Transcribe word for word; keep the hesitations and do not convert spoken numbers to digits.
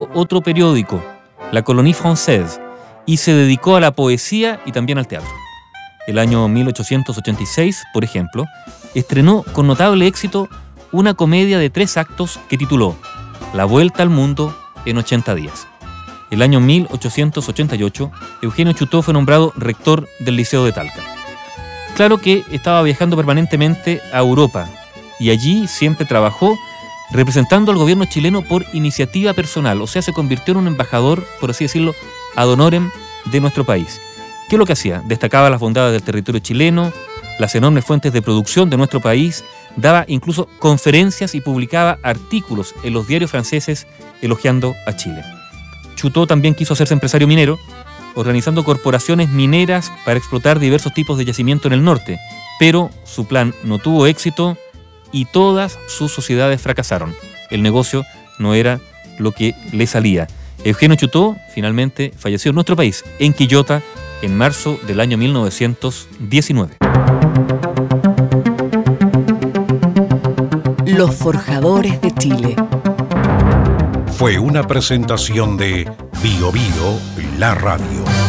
fundó otro periódico, La Colonie Française, y se dedicó a la poesía y también al teatro. El año mil ochocientos ochenta y seis, por ejemplo, estrenó con notable éxito una comedia de tres actos que tituló La Vuelta al Mundo en ochenta días. El año mil ochocientos ochenta y ocho, Eugenio Chutó fue nombrado rector del Liceo de Talca. Claro que estaba viajando permanentemente a Europa y allí siempre trabajó representando al gobierno chileno por iniciativa personal, o sea, se convirtió en un embajador, por así decirlo, ad honorem de nuestro país. ¿Qué es lo que hacía? Destacaba las bondades del territorio chileno, las enormes fuentes de producción de nuestro país, daba incluso conferencias y publicaba artículos en los diarios franceses elogiando a Chile. Chutó también quiso hacerse empresario minero, organizando corporaciones mineras para explotar diversos tipos de yacimiento en el norte, pero su plan no tuvo éxito y todas sus sociedades fracasaron. El negocio no era lo que le salía. Eugenio Chutó finalmente falleció en nuestro país, en Quillota, en marzo del año mil novecientos diecinueve. Los Forjadores de Chile. Fue una presentación de Bio Bio, la radio.